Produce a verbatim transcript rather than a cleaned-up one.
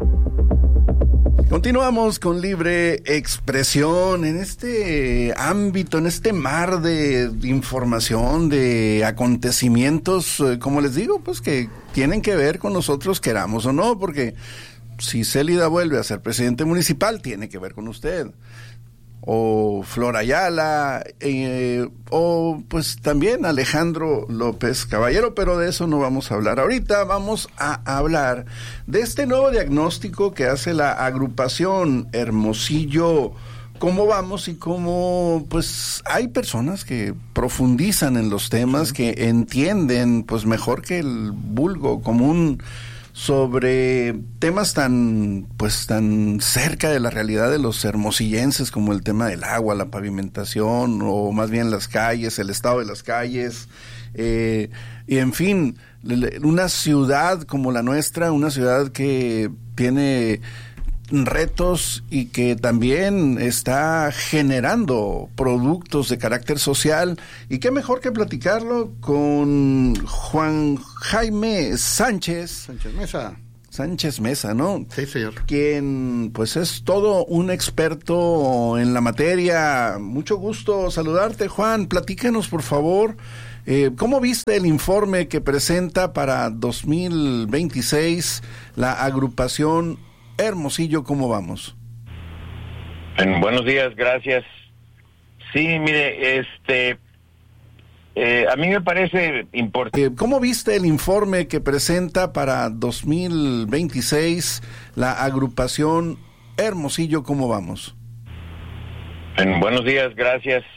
Continuamos con Libre Expresión en este ámbito, en este mar de información, de acontecimientos, como les digo, pues que tienen que ver con nosotros, queramos o no, porque si Célida vuelve a ser presidente municipal, tiene que ver con usted. O Flor Ayala, eh, o pues también Alejandro López Caballero, pero de eso no vamos a hablar ahorita. Vamos a hablar de este nuevo diagnóstico que hace la agrupación Hermosillo ¿Cómo vamos? Y cómo pues hay personas que profundizan en los temas, que entienden pues mejor que el vulgo común sobre temas tan pues tan cerca de la realidad de los hermosillenses, como el tema del agua, la pavimentación, o más bien las calles, el estado de las calles, eh, y en fin, una ciudad como la nuestra, una ciudad que tiene retos y que también está generando productos de carácter social, y qué mejor que platicarlo con Juan Jaime Sánchez Sánchez Mesa Sánchez Mesa, ¿no? Sí, señor. Quien pues es todo un experto en la materia. Mucho gusto saludarte, Juan. Platícanos, por favor, eh, ¿cómo viste el informe que presenta para dos mil veintiséis la agrupación Hermosillo ¿Cómo vamos? En buenos días, gracias. Sí, mire, este, eh, a mí me parece importante. Eh, ¿Cómo viste el informe que presenta para dos mil veintiséis la agrupación Hermosillo ¿Cómo vamos? En buenos días, gracias.